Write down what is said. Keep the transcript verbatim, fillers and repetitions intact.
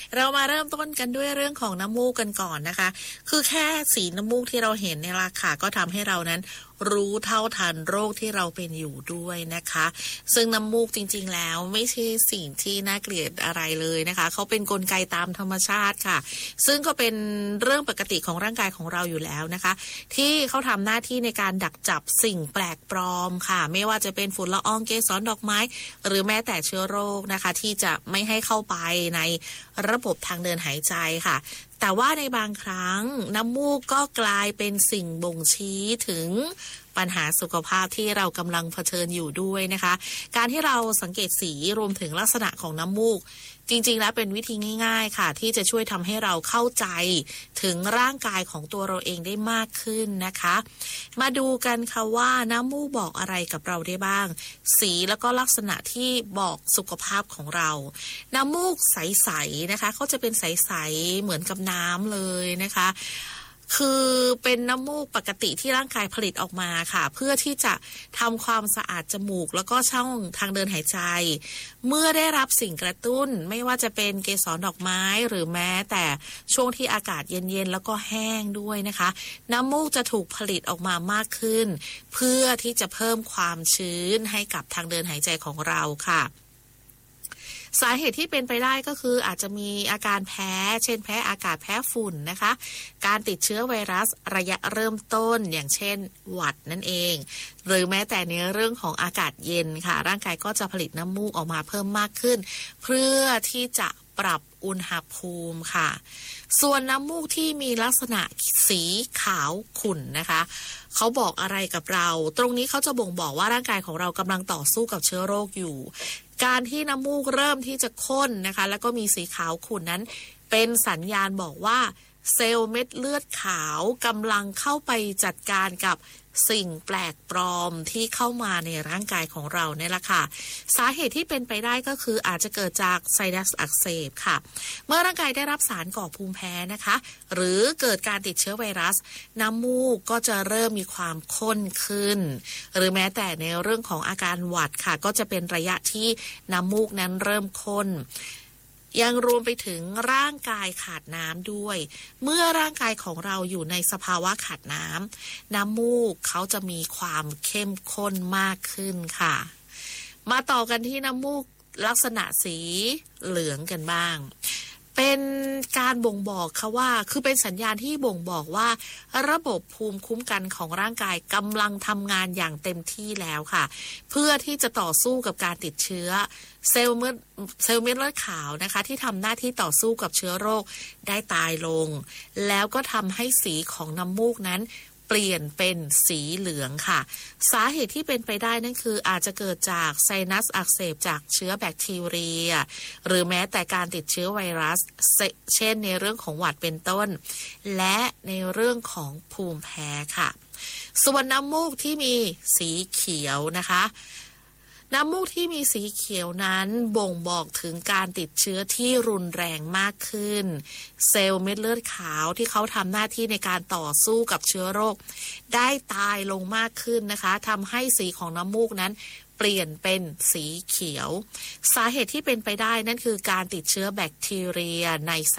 เรามาเริ่มต้นกันด้วยเรื่องของน้ำมูกกันก่อนนะคะคือแค่สีน้ำมูกที่เราเห็นเนี่ยละค่ะก็ทำให้เรานั้นรู้เท่าทันโรคที่เราเป็นอยู่ด้วยนะคะซึ่งน้ำมูกจริงๆแล้วไม่ใช่สิ่งที่น่าเกลียดอะไรเลยนะคะเขาเป็นกลไกตามธรรมชาติค่ะซึ่งก็เป็นเรื่องปกติของร่างกายของเราอยู่แล้วนะคะที่เขาทำหน้าที่ในการดักจับสิ่งแปลกปลอมค่ะไม่ว่าจะเป็นฝุ่นละอองเกสรดอกไม้หรือแม้แต่เชื้อโรคนะคะที่จะไม่ให้เข้าไปในระบบทางเดินหายใจค่ะแต่ว่าในบางครั้งน้ำมูกก็กลายเป็นสิ่งบ่งชี้ถึงปัญหาสุขภาพที่เรากำลังเผชิญอยู่ด้วยนะคะการที่เราสังเกตสีรวมถึงลักษณะของน้ำมูกจริงๆแล้วเป็นวิธีง่ายๆค่ะที่จะช่วยทำให้เราเข้าใจถึงร่างกายของตัวเราเองได้มากขึ้นนะคะมาดูกันค่ะว่าน้ำมูกบอกอะไรกับเราได้บ้างสีแล้วก็ลักษณะที่บอกสุขภาพของเราน้ำมูกใสๆนะคะเขาจะเป็นใสๆเหมือนกับน้ำเลยนะคะคือเป็นน้ำมูกปกติที่ร่างกายผลิตออกมาค่ะเพื่อที่จะทำความสะอาดจมูกแล้วก็ช่องทางเดินหายใจเมื่อได้รับสิ่งกระตุ้นไม่ว่าจะเป็นเกสรดอกไม้หรือแม้แต่ช่วงที่อากาศเย็นๆแล้วก็แห้งด้วยนะคะน้ำมูกจะถูกผลิตออกมามากขึ้นเพื่อที่จะเพิ่มความชื้นให้กับทางเดินหายใจของเราค่ะสาเหตุที่เป็นไปได้ก็คืออาจจะมีอาการแพ้เช่นแพ้อากาศแพ้ฝุ่นนะคะการติดเชื้อไวรัสระยะเริ่มต้นอย่างเช่นหวัดนั่นเองหรือแม้แต่ในเรื่องของอากาศเย็นค่ะร่างกายก็จะผลิตน้ำมูกออกมาเพิ่มมากขึ้นเพื่อที่จะปรับอุณหภูมิค่ะส่วนน้ำมูกที่มีลักษณะสีขาวขุ่นนะคะเขาบอกอะไรกับเราตรงนี้เขาจะบ่งบอกว่าร่างกายของเรากำลังต่อสู้กับเชื้อโรคอยู่การที่น้ำมูกเริ่มที่จะข้นนะคะแล้วก็มีสีขาวขุ่นนั้นเป็นสัญญาณบอกว่าเซลล์เม็ดเลือดขาวกำลังเข้าไปจัดการกับสิ่งแปลกปลอมที่เข้ามาในร่างกายของเราเนี่ยแหละค่ะสาเหตุที่เป็นไปได้ก็คืออาจจะเกิดจากไซนัสอักเสบค่ะเมื่อร่างกายได้รับสารก่อภูมิแพ้นะคะหรือเกิดการติดเชื้อไวรัสน้ำมูกก็จะเริ่มมีความข้นขึ้นหรือแม้แต่ในเรื่องของอาการหวัดค่ะก็จะเป็นระยะที่น้ำมูกนั้นเริ่มข้นยังรวมไปถึงร่างกายขาดน้ำด้วยเมื่อร่างกายของเราอยู่ในสภาวะขาดน้ำน้ำมูกเขาจะมีความเข้มข้นมากขึ้นค่ะมาต่อกันที่น้ำมูกลักษณะสีเหลืองกันบ้างเป็นการบ่งบอกค่ะว่าคือเป็นสัญญาณที่บ่งบอกว่าระบบภูมิคุ้มกันของร่างกายกำลังทำงานอย่างเต็มที่แล้วค่ะเพื่อที่จะต่อสู้กับการติดเชื้อเซลล์เม็ดเซลล์เม็ดเลือดขาวนะคะที่ทำหน้าที่ต่อสู้กับเชื้อโรคได้ตายลงแล้วก็ทำให้สีของน้ำมูกนั้นเปลี่ยนเป็นสีเหลืองค่ะสาเหตุที่เป็นไปได้นั่นคืออาจจะเกิดจากไซนัสอักเสบจากเชื้อแบคทีเรียหรือแม้แต่การติดเชื้อไวรัสเช่นในเรื่องของหวัดเป็นต้นและในเรื่องของภูมิแพ้ค่ะส่วนน้ำมูกที่มีสีเขียวนะคะน้ำมูกที่มีสีเขียวนั้นบ่งบอกถึงการติดเชื้อที่รุนแรงมากขึ้นเซลล์เม็ดเลือดขาวที่เขาทำหน้าที่ในการต่อสู้กับเชื้อโรคได้ตายลงมากขึ้นนะคะทำให้สีของน้ำมูกนั้นเปลี่ยนเป็นสีเขียวสาเหตุที่เป็นไปได้นั่นคือการติดเชื้อแบคทีเรียใน